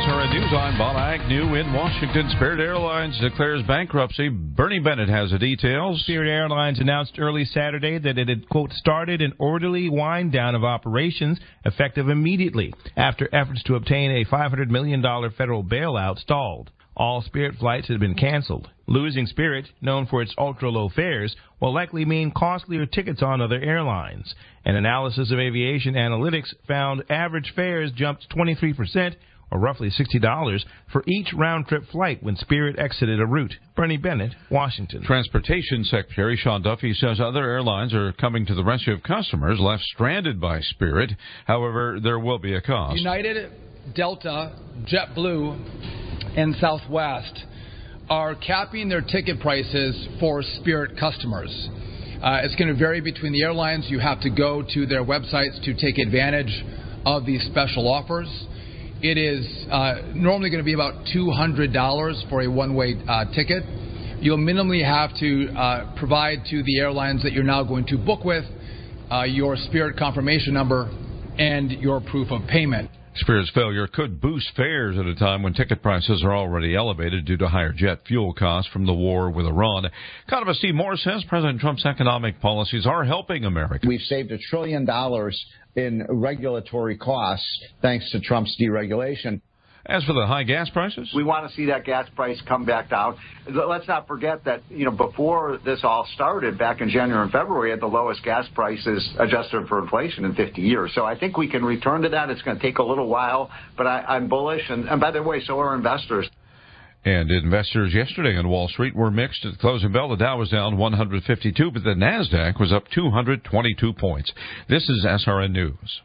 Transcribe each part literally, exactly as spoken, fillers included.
R N News, I'm Bob Agnew in Washington. Spirit Airlines declares bankruptcy. Bernie Bennett has the details. Spirit Airlines announced early Saturday that it had, quote, started an orderly wind down of operations effective immediately after efforts to obtain a five hundred million dollars federal bailout stalled. All Spirit flights had been canceled. Losing Spirit, known for its ultra-low fares, will likely mean costlier tickets on other airlines. An analysis of aviation analytics found average fares jumped twenty-three percent, or roughly sixty dollars, for each round-trip flight when Spirit exited a route. Bernie Bennett, Washington. Transportation Secretary Sean Duffy says other airlines are coming to the rescue of customers left stranded by Spirit. However, there will be a cost. United, Delta, JetBlue, and Southwest are capping their ticket prices for Spirit customers. Uh, it's going to vary between the airlines. You have to go to their websites to take advantage of these special offers. It is uh, normally going to be about two hundred dollars for a one-way uh, ticket. You'll minimally have to uh, provide to the airlines that you're now going to book with uh, your Spirit confirmation number and your proof of payment. Spirit's failure could boost fares at a time when ticket prices are already elevated due to higher jet fuel costs from the war with Iran. Economist Steve Moore says President Trump's economic policies are helping America. We've saved a trillion dollars in regulatory costs thanks to Trump's deregulation. As for the high gas prices, we want to see that gas price come back down. Let's not forget that, you know, before this all started back in January and February, we had the lowest gas prices adjusted for inflation in fifty years. So I think we can return to that. It's going to take a little while, but I, I'm bullish. And, and by the way, so are investors. And investors yesterday on Wall Street were mixed. At the closing bell, the Dow was down one hundred fifty-two, but the NASDAQ was up two hundred twenty-two points. This is S R N News.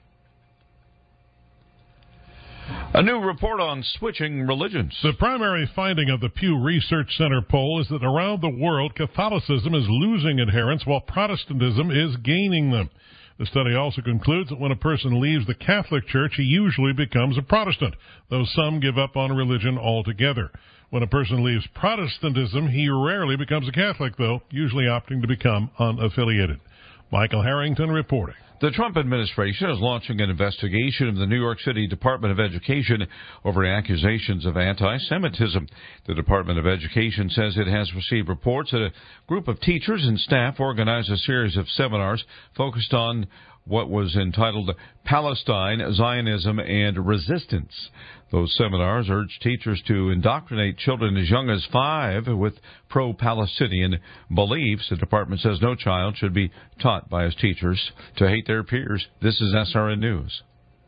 A new report on switching religions. The primary finding of the Pew Research Center poll is that around the world, Catholicism is losing adherents while Protestantism is gaining them. The study also concludes that when a person leaves the Catholic Church, he usually becomes a Protestant, though some give up on religion altogether. When a person leaves Protestantism, he rarely becomes a Catholic, though, usually opting to become unaffiliated. Michael Harrington reporting. The Trump administration is launching an investigation of the New York City Department of Education over accusations of anti-Semitism. The Department of Education says it has received reports that a group of teachers and staff organized a series of seminars focused on what was entitled Palestine, Zionism, and Resistance. Those seminars urged teachers to indoctrinate children as young as five with pro-Palestinian beliefs. The department says no child should be taught by his teachers to hate their peers. This is S R N News.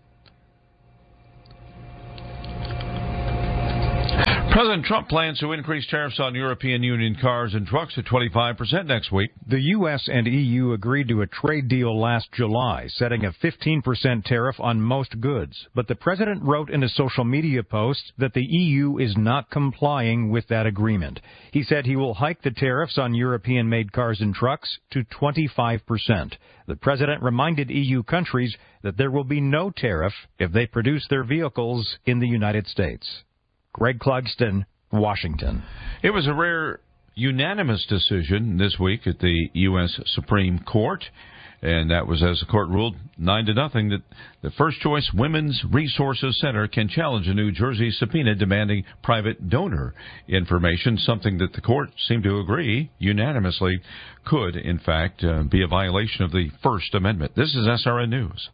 President Trump plans to increase tariffs on European Union cars and trucks to twenty-five percent next week. The U S and E U agreed to a trade deal last July, setting a fifteen percent tariff on most goods. But the president wrote in a social media post that the E U is not complying with that agreement. He said he will hike the tariffs on European-made cars and trucks to twenty-five percent. The president reminded E U countries that there will be no tariff if they produce their vehicles in the United States. Greg Clugston, Washington. It was a rare unanimous decision this week at the U S Supreme Court, and that was as the court ruled nine to nothing that the First Choice Women's Resources Center can challenge a New Jersey subpoena demanding private donor information, something that the court seemed to agree unanimously could, in fact, uh, be a violation of the First Amendment. This is S R N News.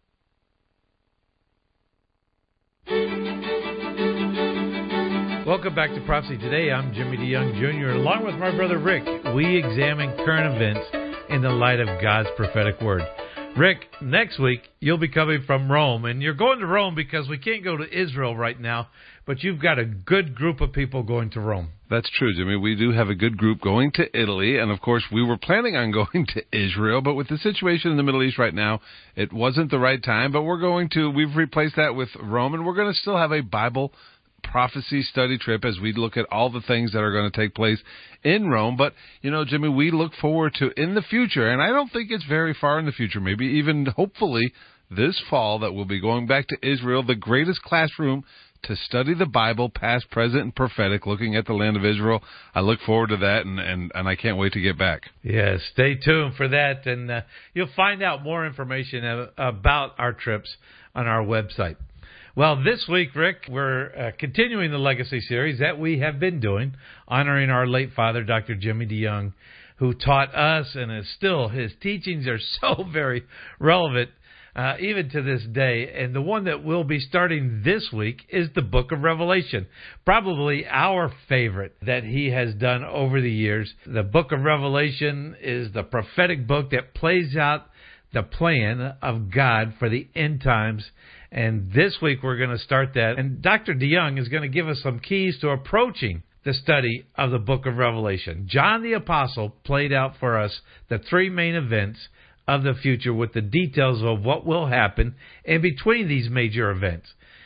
Welcome back to Prophecy Today. I'm Jimmy DeYoung Junior Along with my brother Rick, we examine current events in the light of God's prophetic word. Rick, next week you'll be coming from Rome, and you're going to Rome because we can't go to Israel right now, but you've got a good group of people going to Rome. That's true, Jimmy. We do have a good group going to Italy, and of course we were planning on going to Israel, but with the situation in the Middle East right now, it wasn't the right time, but we're going to, we've replaced that with Rome, and we're going to still have a Bible prophecy study trip as we look at all the things that are going to take place in Rome. But, you know, Jimmy, we look forward to in the future, and I don't think it's very far in the future, maybe even hopefully this fall, that we'll be going back to Israel, the greatest classroom to study the Bible, past, present, and prophetic, looking at the land of Israel. I look forward to that, and, and, and I can't wait to get back. Yes, stay tuned for that, and uh, you'll find out more information about our trips on our website. Well, this week, Rick, we're uh, continuing the legacy series that we have been doing, honoring our late father, Doctor Jimmy DeYoung, who taught us, and is still, his teachings are so very relevant, uh, even to this day. And the one that we'll be starting this week is the Book of Revelation, probably our favorite that he has done over the years. The Book of Revelation is the prophetic book that plays out the plan of God for the end times. And this week we're going to start that. And Doctor DeYoung is going to give us some keys to approaching the study of the book of Revelation. John the Apostle played out for us the three main events of the future with the details of what will happen in between these major events.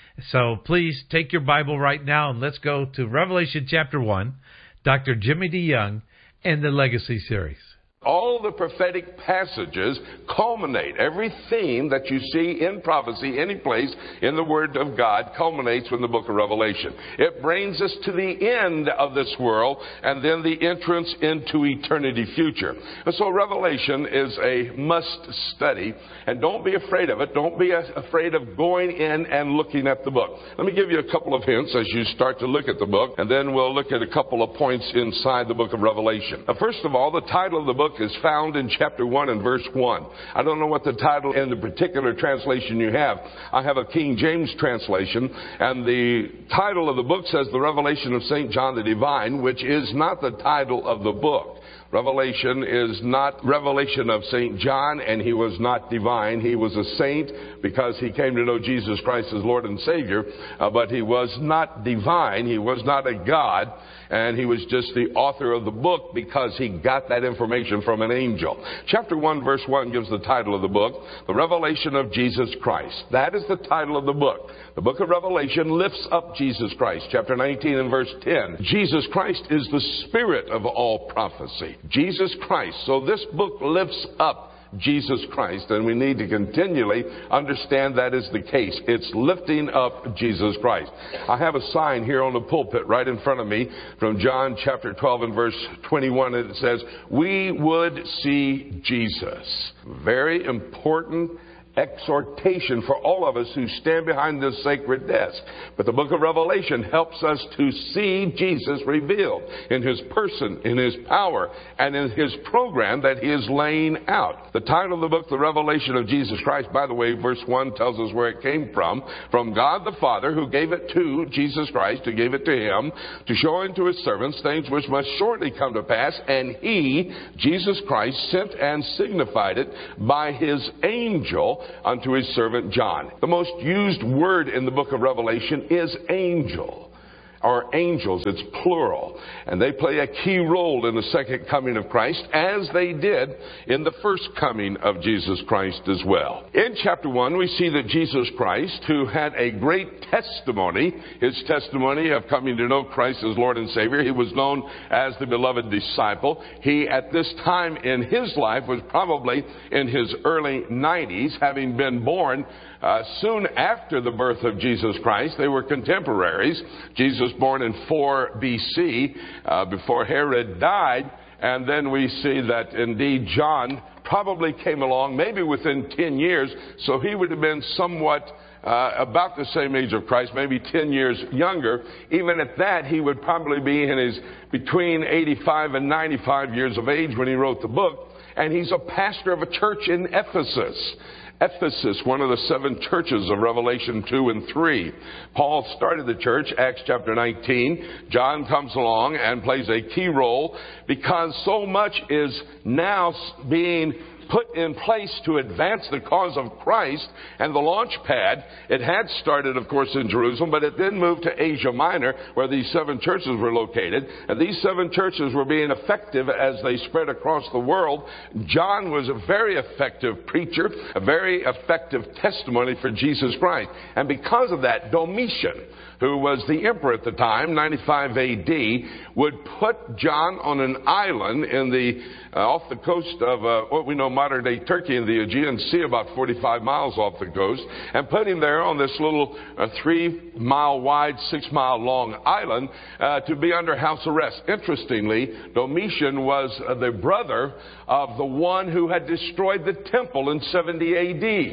So please take your Bible right now and let's go to Revelation chapter one, Doctor Jimmy DeYoung, and the Legacy series. All the prophetic passages culminate. Every theme that you see in prophecy, any place in the Word of God, culminates in the book of Revelation. It brings us to the end of this world and then the entrance into eternity future. And so Revelation is a must study, and don't be afraid of it. Don't be afraid of going in and looking at the book. Let me give you a couple of hints as you start to look at the book, and then we'll look at a couple of points inside the book of Revelation. Now, first of all, the title of the book is found in chapter one and verse one. I don't know what the title in the particular translation you have. I have a King James translation, and the title of the book says The Revelation of Saint John the Divine, which is not the title of the book. Revelation is not revelation of Saint John, and he was not divine. He was a saint because he came to know Jesus Christ as Lord and Savior, uh, but he was not divine. He was not a God, and he was just the author of the book because he got that information from an angel. Chapter one, verse one gives the title of the book, The Revelation of Jesus Christ. That is the title of the book. The book of Revelation lifts up Jesus Christ. Chapter nineteen and verse ten. Jesus Christ is the spirit of all prophecy. Jesus Christ. So this book lifts up Jesus Christ, and we need to continually understand that is the case. It's lifting up Jesus Christ. I have a sign here on the pulpit right in front of me from John chapter twelve and verse twenty-one, and it says, "We would see Jesus." Very important exhortation for all of us who stand behind this sacred desk. But the book of Revelation helps us to see Jesus revealed in his person, in his power, and in his program that he is laying out. The title of the book, The Revelation of Jesus Christ, by the way, verse one tells us where it came from. From God the Father, who gave it to Jesus Christ, who gave it to him, to show unto his servants things which must shortly come to pass. And he, Jesus Christ, sent and signified it by his angel unto his servant John. The most used word in the book of Revelation is angel, or angels. It's plural. And they play a key role in the second coming of Christ, as they did in the first coming of Jesus Christ as well. In chapter one, we see that Jesus Christ, who had a great testimony, his testimony of coming to know Christ as Lord and Savior, he was known as the beloved disciple. He, at this time in his life, was probably in his early nineties, having been born Uh, soon after the birth of Jesus Christ. They were contemporaries. Jesus born in four B C, uh, before Herod died. And then we see that indeed John probably came along maybe within ten years. So he would have been somewhat uh, about the same age of Christ, maybe ten years younger. Even at that, he would probably be in his between eighty-five and ninety-five years of age when he wrote the book. And he's a pastor of a church in Ephesus. Ephesus, one of the seven churches of Revelation two and three. Paul started the church, Acts chapter nineteen. John comes along and plays a key role because so much is now being put in place to advance the cause of Christ. And the launch pad, it had started, of course, in Jerusalem, but it then moved to Asia Minor, where these seven churches were located. And these seven churches were being effective as they spread across the world. John was a very effective preacher, a very effective testimony for Jesus Christ. And because of that, Domitian, who was the emperor at the time, ninety-five A D, would put John on an island in the uh, off the coast of uh, what we know modern-day Turkey in the Aegean Sea, about forty-five miles off the coast, and put him there on this little uh, three-mile wide, six-mile-long island uh, to be under house arrest. Interestingly, Domitian was uh, the brother of the one who had destroyed the temple in seventy A D.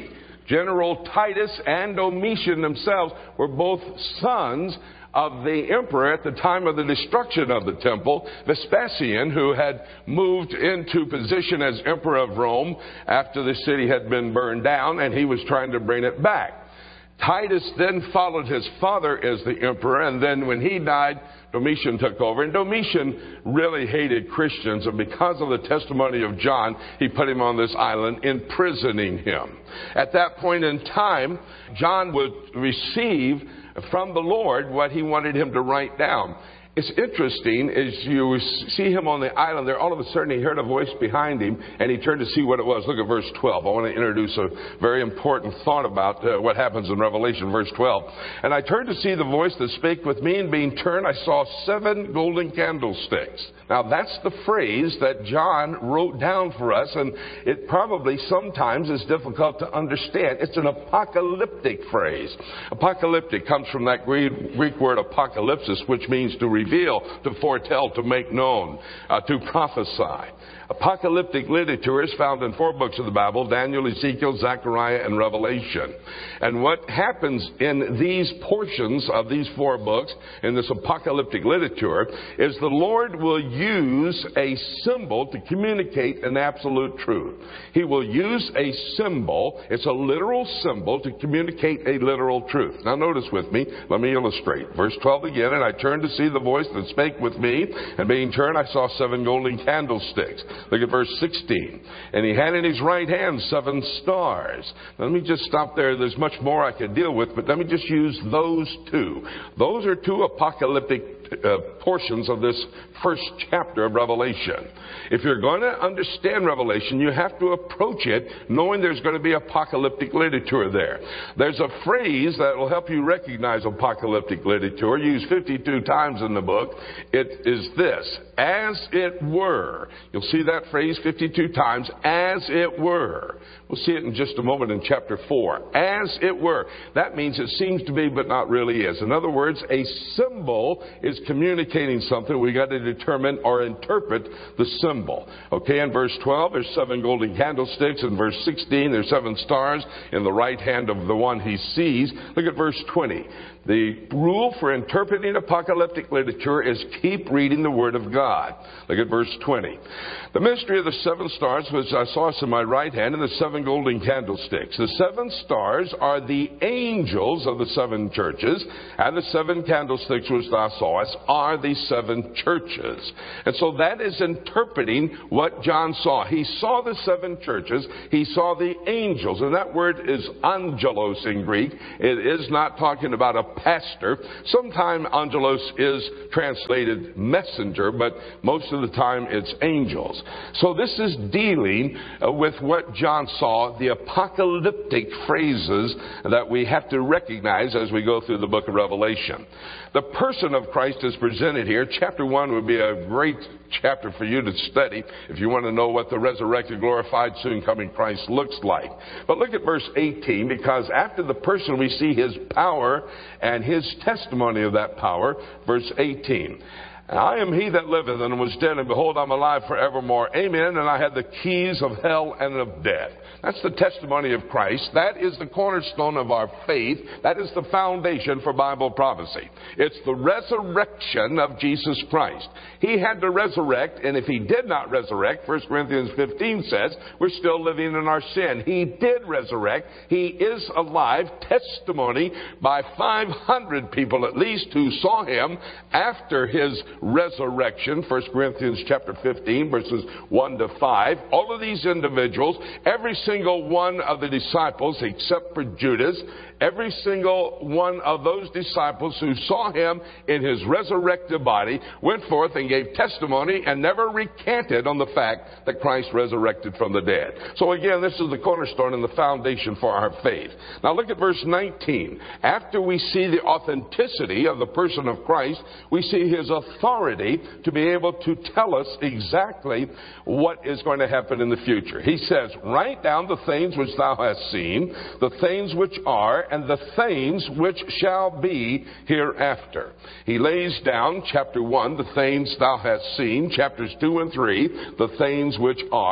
General Titus and Domitian themselves were both sons of the emperor at the time of the destruction of the temple, Vespasian, who had moved into position as emperor of Rome after the city had been burned down, and he was trying to bring it back. Titus then followed his father as the emperor, and then when he died, Domitian took over. And Domitian really hated Christians, and because of the testimony of John, he put him on this island, imprisoning him. At that point in time, John would receive from the Lord what he wanted him to write down. It's interesting, as you see him on the island there, all of a sudden he heard a voice behind him, and he turned to see what it was. Look at verse twelve. I want to introduce a very important thought about uh, what happens in Revelation, verse twelve. And I turned to see the voice that spake with me, and being turned, I saw seven golden candlesticks. Now, that's the phrase that John wrote down for us, and it probably sometimes is difficult to understand. It's an apocalyptic phrase. Apocalyptic comes from that Greek, Greek word apocalypsis, which means to reveal, to foretell, to make known, uh, to prophesy. Apocalyptic literature is found in four books of the Bible: Daniel, Ezekiel, Zechariah, and Revelation. And what happens in these portions of these four books, in this apocalyptic literature, is the Lord will use a symbol to communicate an absolute truth. He will use a symbol, it's a literal symbol, to communicate a literal truth. Now notice with me, let me illustrate. Verse twelve again, and I turned to see the voice that spake with me, and being turned, I saw seven golden candlesticks. Look at verse sixteen. And he had in his right hand seven stars. Now, let me just stop there. There's much more I could deal with, but let me just use those two. Those are two apocalyptic uh, portions of this first chapter of Revelation. If you're going to understand Revelation, you have to approach it knowing there's going to be apocalyptic literature there. There's a phrase that will help you recognize apocalyptic literature, used fifty-two times in the book. It is this: as it were. You'll see that phrase fifty-two times, as it were. We'll see it in just a moment in chapter four. As it were. That means it seems to be, but not really is. In other words, a symbol is communicating something. We got to determine or interpret the symbol. Okay, in verse twelve, there's seven golden candlesticks. In verse sixteen, there's seven stars in the right hand of the one he sees. Look at verse twenty. The rule for interpreting apocalyptic literature is keep reading the Word of God. Look at verse twenty. The mystery of the seven stars which I saw in my right hand, and the seven golden candlesticks. The seven stars are the angels of the seven churches, and the seven candlesticks which thou sawest are the seven churches. And so that is interpreting what John saw. He saw the seven churches. He saw the angels. And that word is angelos in Greek. It is not talking about a pastor. Sometimes angelos is translated messenger, but most of the time it's angels. So this is dealing uh, with what John saw, the apocalyptic phrases that we have to recognize as we go through the book of Revelation. The person of Christ is presented here. Chapter one would be a great chapter for you to study if you want to know what the resurrected, glorified, soon coming Christ looks like. But look at verse eighteen, because after the person we see his power and his testimony of that power. Verse eighteen. I am he that liveth and was dead, and behold, I'm alive forevermore. Amen. And I have the keys of hell and of death. That's the testimony of Christ. That is the cornerstone of our faith. That is the foundation for Bible prophecy. It's the resurrection of Jesus Christ. He had to resurrect, and if he did not resurrect, First Corinthians fifteen says, we're still living in our sin. He did resurrect. He is alive. Testimony by five hundred people at least who saw him after his resurrection. First Corinthians chapter fifteen, verses one to five. All of these individuals, every single one of the disciples except for Judas, every single one of those disciples who saw him in his resurrected body went forth and gave testimony and never recanted on the fact that Christ resurrected from the dead. So again, this is the cornerstone and the foundation for our faith. Now look at verse nineteen. After we see the authenticity of the person of Christ, we see his authority to be able to tell us exactly what is going to happen in the future. He says, write down the things which thou hast seen, the things which are, and the things which shall be hereafter. He lays down, chapter one, the things thou hast seen, chapters two and three, the things which are,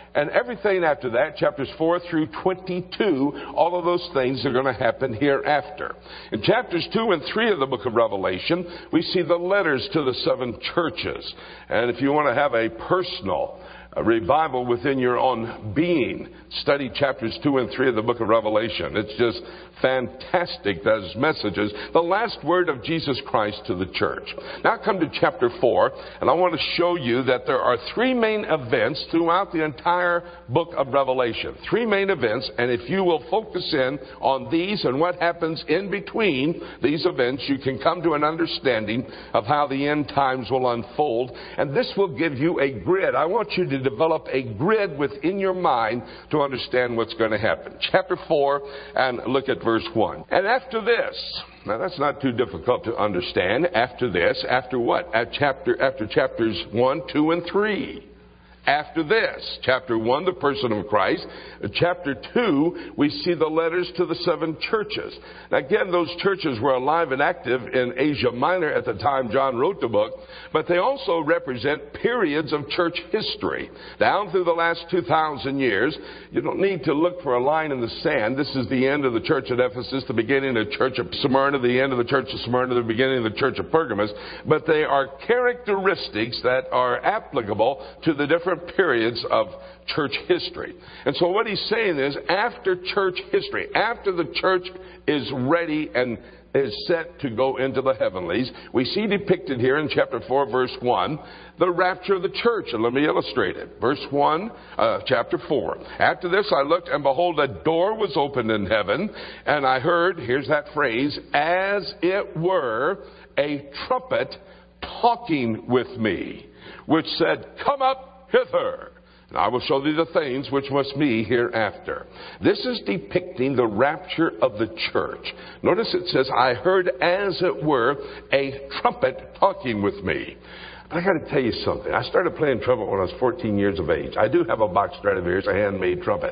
And everything after that, chapters four through twenty-two, all of those things are going to happen hereafter. In chapters two and three of the book of Revelation, we see the letters to the seven churches. And if you want to have a personal a revival within your own being, study chapters two and three of the book of Revelation. It's just fantastic, those messages. The last word of Jesus Christ to the church. Now come to chapter four, and I want to show you that there are three main events throughout the entire book of Revelation. Three main events, and if you will focus in on these and what happens in between these events, you can come to an understanding of how the end times will unfold. And this will give you a grid. I want you to develop a grid within your mind to understand what's going to happen. Chapter four, and look at verse one. And after this, now that's not too difficult to understand. After this, after what? At chapter, after chapters one, two, and three. After this, chapter one, the person of Christ. Chapter two, we see the letters to the seven churches. Now again, those churches were alive and active in Asia Minor at the time John wrote the book, but they also represent periods of church history. Down through the last two thousand years, you don't need to look for a line in the sand. This is the end of the church at Ephesus, the beginning of the church of Smyrna, the end of the church of Smyrna, the beginning of the church of Pergamos. But they are characteristics that are applicable to the different periods of church history. And so what he's saying is, after church history, after the church is ready and is set to go into the heavenlies, we see depicted here in chapter four, verse one, the rapture of the church. And let me illustrate it. Verse one, uh, chapter four. After this I looked, and behold, a door was opened in heaven, and I heard, here's that phrase, as it were a trumpet talking with me, which said, come up hither, and I will show thee the things which must be hereafter. This is depicting the rapture of the church. Notice it says, I heard as it were a trumpet talking with me. I got to tell you something. I started playing trumpet when I was fourteen years of age. I do have a Bach Stradivarius, a handmade trumpet.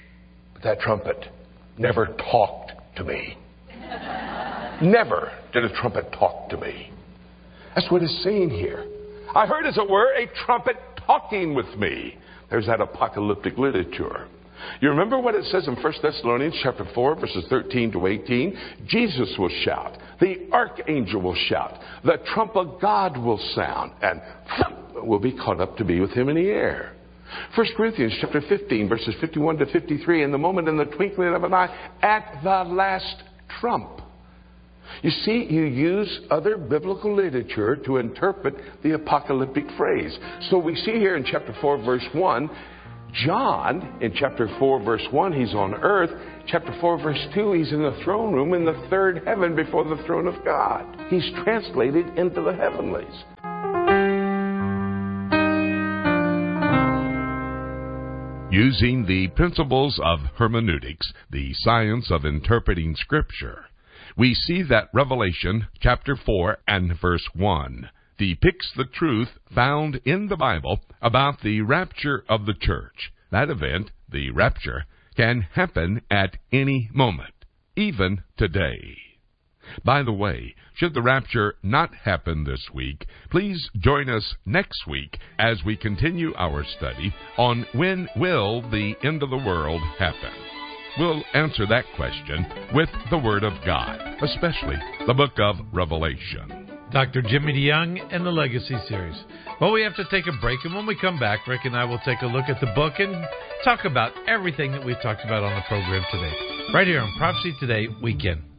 But that trumpet never talked to me. Never did a trumpet talk to me. That's what it's saying here. I heard, as it were, a trumpet talking with me. There's that apocalyptic literature. You remember what it says in First Thessalonians chapter four, verses thirteen to eighteen? Jesus will shout. The archangel will shout. The trump of God will sound. And we'll be caught up to be with him in the air. First Corinthians chapter fifteen, verses fifty-one to fifty-three. In the moment, in the twinkling of an eye, at the last trump. You see, you use other biblical literature to interpret the apocalyptic phrase. So we see here in chapter four, verse one, John, in chapter four, verse one, he's on earth. Chapter four, verse two, he's in the throne room in the third heaven before the throne of God. He's translated into the heavenlies. Using the principles of hermeneutics, the science of interpreting Scripture, we see that Revelation chapter four and verse one depicts the truth found in the Bible about the rapture of the church. That event, the rapture, can happen at any moment, even today. By the way, should the rapture not happen this week, please join us next week as we continue our study on when will the end of the world happen. We'll answer that question with the Word of God, especially the book of Revelation. Doctor Jimmy DeYoung and the Legacy Series. Well, we have to take a break, and when we come back, Rick and I will take a look at the book and talk about everything that we've talked about on the program today, right here on Prophecy Today Weekend.